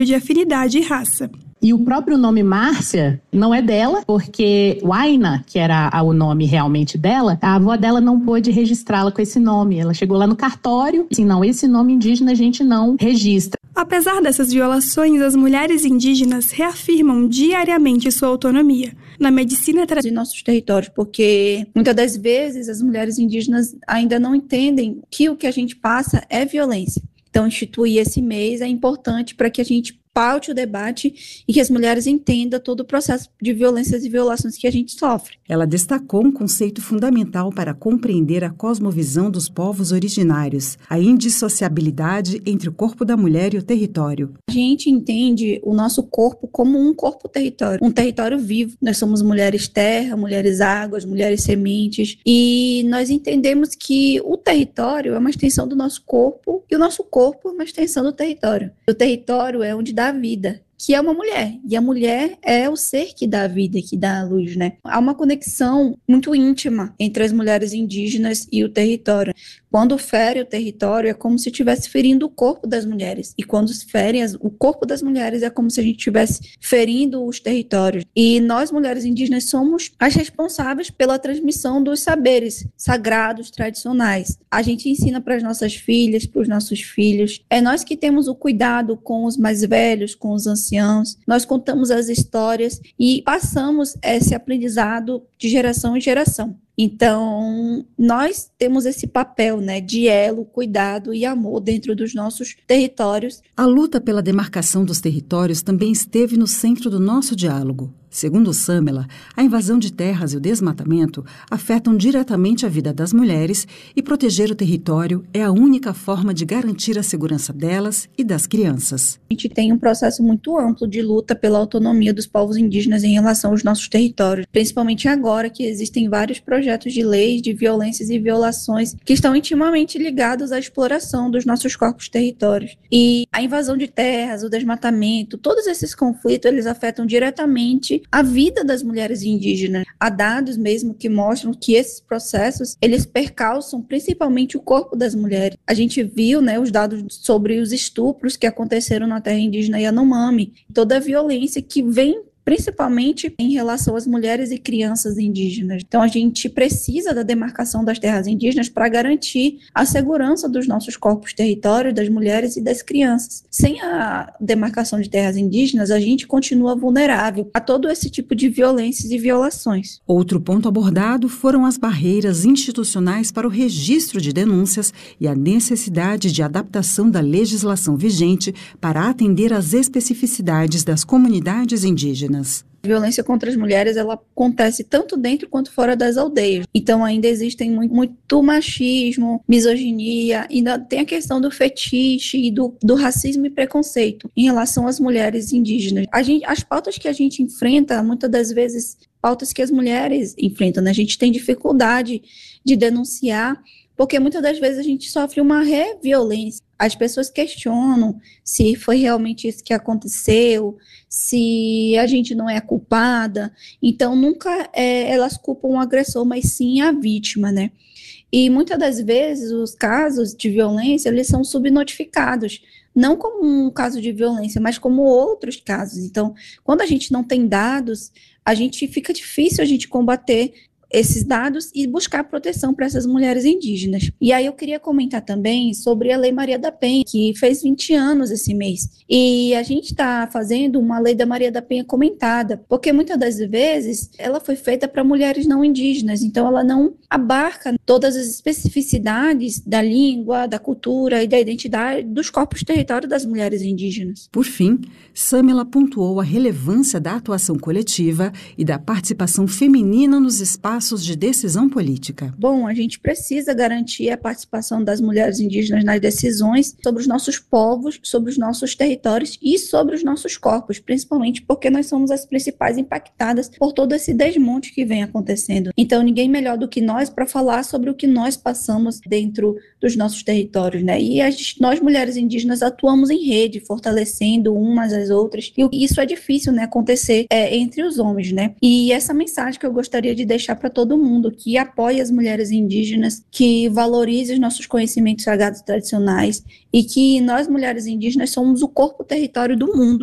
de afinidade e raça. E o próprio nome Márcia não é dela, porque Huayna, que era o nome realmente dela, a avó dela não pôde registrá-la com esse nome. Ela chegou lá no cartório, assim, não, esse nome indígena a gente não registra. Apesar dessas violações, as mulheres indígenas reafirmam diariamente sua autonomia na medicina de nossos territórios, porque muitas das vezes as mulheres indígenas ainda não entendem que o que a gente passa é violência. Então, instituir esse mês é importante para que a gente paute o debate e que as mulheres entendam todo o processo de violências e violações que a gente sofre. Ela destacou um conceito fundamental para compreender a cosmovisão dos povos originários, a indissociabilidade entre o corpo da mulher e o território. A gente entende o nosso corpo como um corpo-território, um território vivo. Nós somos mulheres terra, mulheres águas, mulheres sementes, e nós entendemos que o território é uma extensão do nosso corpo e o nosso corpo é uma extensão do território. O território é onde dá a vida, que é uma mulher, e a mulher é o ser que dá a vida, que dá a luz, né? Há uma conexão muito íntima entre as mulheres indígenas e o território. Quando fere o território, é como se estivesse ferindo o corpo das mulheres, e quando se fere o corpo das mulheres, é como se a gente estivesse ferindo os territórios. E nós, mulheres indígenas, somos as responsáveis pela transmissão dos saberes sagrados, tradicionais. A gente ensina para as nossas filhas, para os nossos filhos. É nós que temos o cuidado com os mais velhos, com os anciãos. Nós contamos as histórias e passamos esse aprendizado de geração em geração. Então, nós temos esse papel, né, de elo, cuidado e amor dentro dos nossos territórios. A luta pela demarcação dos territórios também esteve no centro do nosso diálogo. Segundo Samela, a invasão de terras e o desmatamento afetam diretamente a vida das mulheres e proteger o território é a única forma de garantir a segurança delas e das crianças. A gente tem um processo muito amplo de luta pela autonomia dos povos indígenas em relação aos nossos territórios, principalmente agora que existem vários projetos de leis de violências e violações que estão intimamente ligados à exploração dos nossos corpos territórios. E a invasão de terras, o desmatamento, todos esses conflitos, eles afetam diretamente a vida das mulheres indígenas. Há dados mesmo que mostram que esses processos, eles percalçam principalmente o corpo das mulheres. A gente viu, né, os dados sobre os estupros que aconteceram na terra indígena Yanomami, toda a violência que vem principalmente em relação às mulheres e crianças indígenas. Então, a gente precisa da demarcação das terras indígenas para garantir a segurança dos nossos corpos territórios, das mulheres e das crianças. Sem a demarcação de terras indígenas, a gente continua vulnerável a todo esse tipo de violências e violações. Outro ponto abordado foram as barreiras institucionais para o registro de denúncias e a necessidade de adaptação da legislação vigente para atender às especificidades das comunidades indígenas. A violência contra as mulheres, ela acontece tanto dentro quanto fora das aldeias. Então, ainda existem muito machismo, misoginia, ainda tem a questão do fetiche e do racismo e preconceito em relação às mulheres indígenas. As pautas que a gente enfrenta, muitas das vezes, pautas que as mulheres enfrentam, né? A gente tem dificuldade de denunciar, porque muitas das vezes a gente sofre uma reviolência. As pessoas questionam se foi realmente isso que aconteceu, se a gente não é a culpada. Então, nunca elas culpam o agressor, mas sim a vítima, né? E muitas das vezes os casos de violência, eles são subnotificados, não como um caso de violência, mas como outros casos. Então, quando a gente não tem dados, fica difícil a gente combater esses dados e buscar proteção para essas mulheres indígenas. E aí eu queria comentar também sobre a Lei Maria da Penha, que fez 20 anos esse mês. E a gente está fazendo uma Lei da Maria da Penha comentada, porque muitas das vezes ela foi feita para mulheres não indígenas, então ela não abarca todas as especificidades da língua, da cultura e da identidade dos corpos territórios das mulheres indígenas. Por fim, Samela pontuou a relevância da atuação coletiva e da participação feminina nos espaços de decisão política. Bom, a gente precisa garantir a participação das mulheres indígenas nas decisões sobre os nossos povos, sobre os nossos territórios e sobre os nossos corpos, principalmente porque nós somos as principais impactadas por todo esse desmonte que vem acontecendo. Então, ninguém melhor do que nós para falar sobre o que nós passamos dentro dos nossos territórios, né? E nós, mulheres indígenas, atuamos em rede, fortalecendo umas às outras, e isso é difícil, né, acontecer entre os homens, né? E essa mensagem que eu gostaria de deixar para todo mundo, que apoie as mulheres indígenas, que valorize os nossos conhecimentos sagrados tradicionais e que nós, mulheres indígenas, somos o corpo território do mundo.